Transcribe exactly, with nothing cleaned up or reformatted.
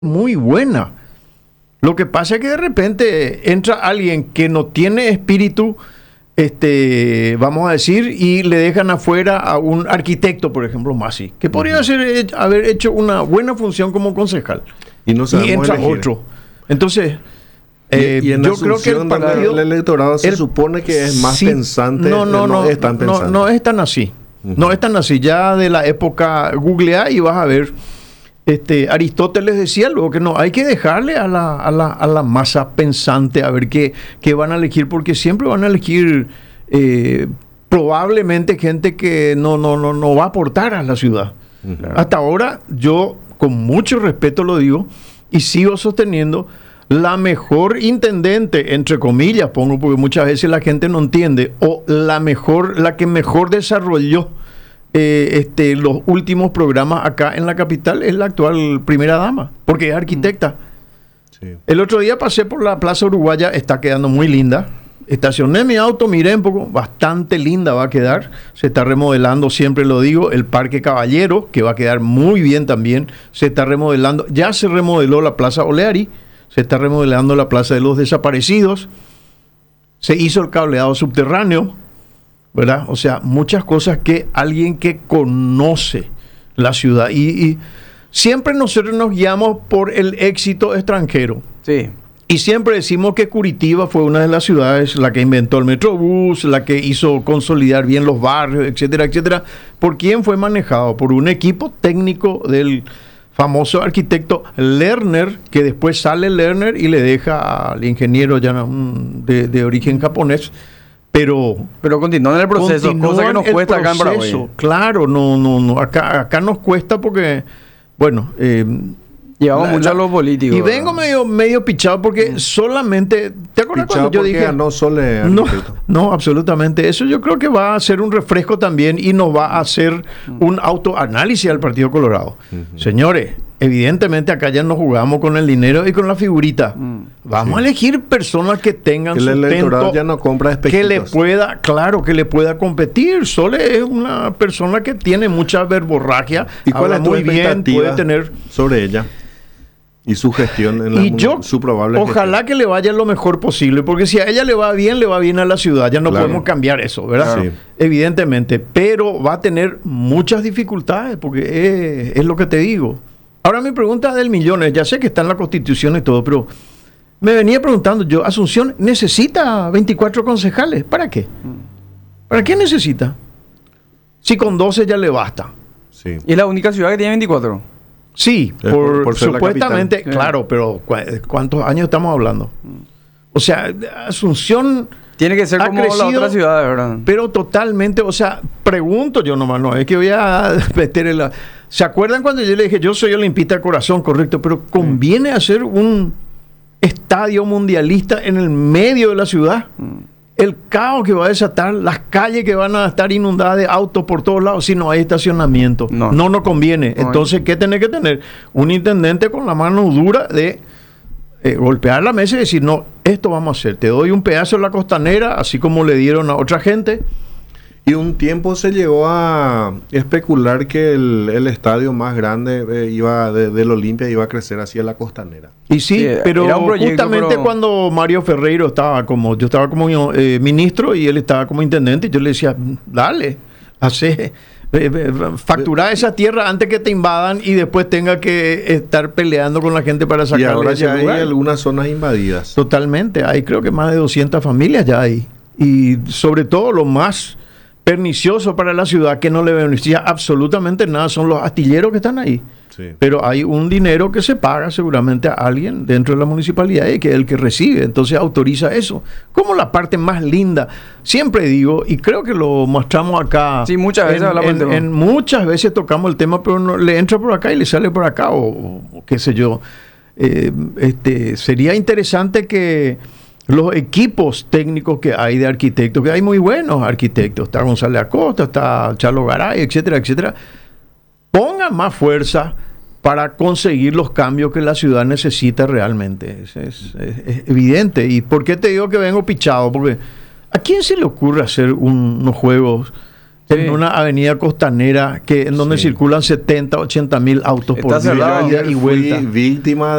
muy buena. Lo que pasa es que de repente entra alguien que no tiene espíritu, este, vamos a decir, y le dejan afuera a un arquitecto, por ejemplo, Masi, que podría uh-huh. ser, haber hecho una buena función como concejal. Y, no y entra elegir. otro. Entonces, eh, y, y en yo creo que el partido... El electorado se el, supone que es más sí, pensante. No, no, no, no, es tan no, no es tan así. Uh-huh. No es tan así. Ya de la época, googlea y vas a ver... Este, Aristóteles decía luego que no, hay que dejarle a la, a la, a la masa pensante a ver qué, qué van a elegir, porque siempre van a elegir eh, probablemente gente que no, no, no, no va a aportar a la ciudad. Claro. Hasta ahora, yo con mucho respeto lo digo y sigo sosteniendo, la mejor intendente, entre comillas, pongo porque muchas veces la gente no entiende, o la mejor, la que mejor desarrolló Eh, este, los últimos programas acá en la capital es la actual primera dama, porque es arquitecta. Sí. El otro día pasé por la Plaza Uruguaya, está quedando muy linda. Estacioné mi auto, miré un poco, bastante linda va a quedar. Se está remodelando, siempre lo digo, el Parque Caballero, que va a quedar muy bien también. Se está remodelando, ya se remodeló la Plaza Oleari, se está remodelando la Plaza de los Desaparecidos. Se hizo el cableado subterráneo, ¿verdad? O sea, muchas cosas que alguien que conoce la ciudad y, y siempre nosotros nos guiamos por el éxito extranjero. Sí. Y siempre decimos que Curitiba fue una de las ciudades la que inventó el Metrobús, la que hizo consolidar bien los barrios, etcétera, etcétera. ¿Por quién fue manejado? Por un equipo técnico del famoso arquitecto Lerner, que después sale Lerner y le deja al ingeniero ya de, de origen japonés. Pero, pero continúa en el proceso, cosa que nos cuesta acá en Paraguay. Claro, no, no, no. Acá, acá nos cuesta porque, bueno, eh, llevamos la, mucho la, a los políticos. Y vengo medio, medio pichado porque mm. solamente, ¿te acuerdas pichado cuando yo dije? No, sole no, no, absolutamente. Eso yo creo que va a ser un refresco también y nos va a hacer mm. un autoanálisis al Partido Colorado. Mm-hmm. Señores, evidentemente acá ya nos jugamos con el dinero y con la figurita. Mm. Vamos sí. a elegir personas que tengan el sustento, ya no compra que le pueda, claro, que le pueda competir. Sole es una persona que tiene mucha verborragia. ¿Y cuál es tu muy bien, puede tener sobre ella y su gestión en la y yo, su probable ojalá gestión? Que le vaya lo mejor posible, porque si a ella le va bien, le va bien a la ciudad. Ya no claro. podemos cambiar eso, ¿verdad? Sí. Evidentemente, pero va a tener muchas dificultades, porque es, es lo que te digo. Ahora mi pregunta del millón es, ya sé que está en la Constitución y todo, pero me venía preguntando yo, Asunción necesita veinticuatro concejales, ¿para qué? ¿Para qué necesita? Si con doce ya le basta. Sí. ¿Y es la única ciudad que tiene veinticuatro? Sí, por, por, por supuestamente, claro, pero ¿cuántos años estamos hablando? O sea, Asunción... Tiene que ser como crecido, la otra ciudad, ¿verdad? Pero totalmente, o sea, pregunto yo nomás, no es que voy a meter en la... ¿Se acuerdan cuando yo le dije, yo soy olimpista de corazón, correcto? Pero conviene mm. hacer un estadio mundialista en el medio de la ciudad. Mm. El caos que va a desatar, las calles que van a estar inundadas de autos por todos lados, si no hay estacionamiento. No, no nos conviene. No Entonces, hay. ¿qué tiene que tener? Un intendente con la mano dura de... Eh, golpear la mesa y decir, no, esto vamos a hacer, te doy un pedazo de la costanera, así como le dieron a otra gente. Y un tiempo se llegó a especular que el, el estadio más grande eh, iba de, del Olimpia iba a crecer hacia la costanera. Y sí, sí pero proyecto, justamente pero... cuando Mario Ferreiro estaba como, yo estaba como eh, ministro y él estaba como intendente, yo le decía, dale, hace... facturar esa tierra antes que te invadan y después tenga que estar peleando con la gente para sacarle. Y ahora ya hay algunas zonas invadidas. Totalmente, hay creo que más de doscientas familias ya hay. Y sobre todo lo más pernicioso para la ciudad, que no le beneficia absolutamente nada, son los astilleros que están ahí. Sí. Pero hay un dinero que se paga seguramente a alguien dentro de la municipalidad y que es el que recibe, entonces autoriza eso. Como la parte más linda, siempre digo, y creo que lo mostramos acá. Sí, muchas veces en, hablamos en, del en muchas veces tocamos el tema, pero no, le entra por acá y le sale por acá, o, o qué sé yo. Eh, este, sería interesante que los equipos técnicos que hay de arquitectos, que hay muy buenos arquitectos, está González Acosta, está Charlo Garay, etcétera, etcétera, pongan más fuerza para conseguir los cambios que la ciudad necesita realmente. Es, es, es, es evidente. ¿Y por qué te digo que vengo pichado? Porque ¿a quién se le ocurre hacer un, unos juegos en una avenida costanera que en donde Sí. circulan setenta, ochenta mil autos Está por cerrado. día y vuelta. Fui víctima